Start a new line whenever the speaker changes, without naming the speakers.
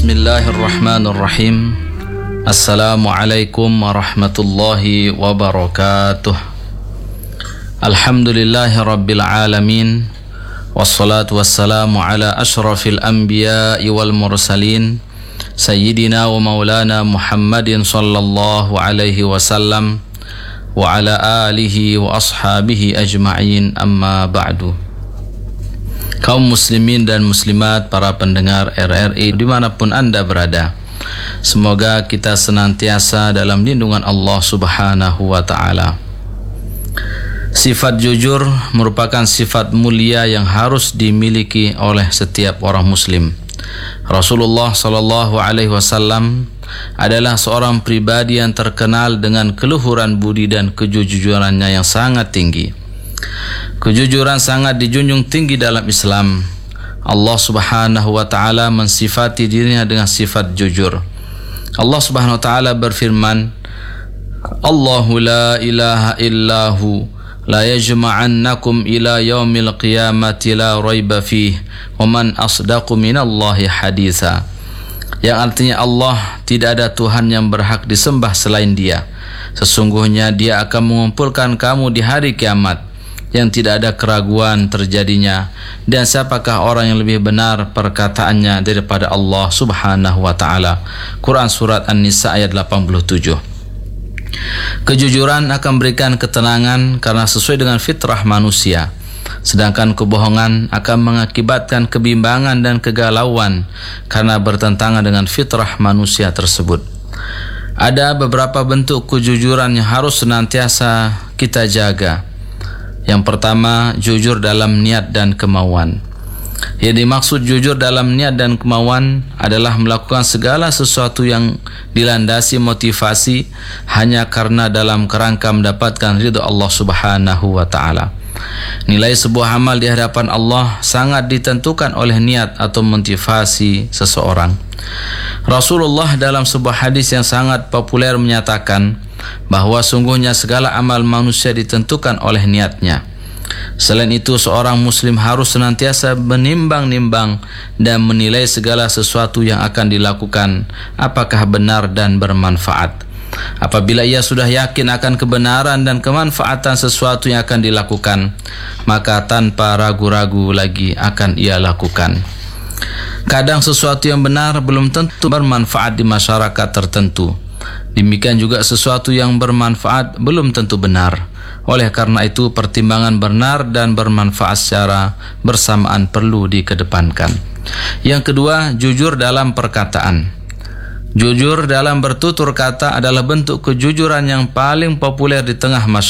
Bismillahirrahmanirrahim. Assalamualaikum warahmatullahi wabarakatuh. Alhamdulillahi rabbil alamin. Wassalatu wassalamu ala ashrafil anbiya'i wal mursalin, Sayyidina wa maulana Muhammadin sallallahu alaihi wasallam wa ala alihi wa ashabihi ajma'in, amma ba'du. Kaum muslimin dan muslimat, para pendengar RRI dimanapun Anda berada, semoga kita senantiasa dalam lindungan Allah subhanahu wa ta'ala. Sifat jujur merupakan sifat mulia yang harus dimiliki oleh setiap orang muslim. Rasulullah sallallahu alaihi wasallam adalah seorang pribadi yang terkenal dengan keluhuran budi dan kejujurannya yang sangat tinggi. Kejujuran sangat dijunjung tinggi dalam Islam. Allah subhanahu wa ta'ala mensifati dirinya dengan sifat jujur. Allah subhanahu wa ta'ala berfirman, Allahu la ilaha illahu la yajma'annakum ila yaumil qiyamati la raiba fih wa man asdaqu minallahi haditha. Yang artinya Allah tidak ada Tuhan yang berhak disembah selain Dia. Sesungguhnya Dia akan mengumpulkan kamu di hari kiamat yang tidak ada keraguan terjadinya, dan siapakah orang yang lebih benar perkataannya daripada Allah subhanahu wa ta'ala. Quran Surat An-Nisa ayat 87. Kejujuran akan berikan ketenangan karena sesuai dengan fitrah manusia, sedangkan kebohongan akan mengakibatkan kebimbangan dan kegalauan karena bertentangan dengan fitrah manusia tersebut. Ada beberapa bentuk kejujuran yang harus senantiasa kita jaga. Yang pertama, jujur dalam niat dan kemauan. Yang dimaksud jujur dalam niat dan kemauan adalah melakukan segala sesuatu yang dilandasi motivasi hanya karena dalam kerangka mendapatkan ridha Allah subhanahu wa ta'ala. Nilai sebuah amal di hadapan Allah sangat ditentukan oleh niat atau motivasi seseorang. Rasulullah dalam sebuah hadis yang sangat populer menyatakan bahwa sungguhnya segala amal manusia ditentukan oleh niatnya. Selain itu, seorang muslim harus senantiasa menimbang-nimbang dan menilai segala sesuatu yang akan dilakukan apakah benar dan bermanfaat. Apabila ia sudah yakin akan kebenaran dan kemanfaatan sesuatu yang akan dilakukan, maka tanpa ragu-ragu lagi akan ia lakukan. Kadang sesuatu yang benar belum tentu bermanfaat di masyarakat tertentu. Demikian juga sesuatu yang bermanfaat belum tentu benar. Oleh karena itu, pertimbangan benar dan bermanfaat secara bersamaan perlu dikedepankan. Yang kedua, jujur dalam perkataan. Jujur dalam bertutur kata adalah bentuk kejujuran yang paling populer di tengah masyarakat.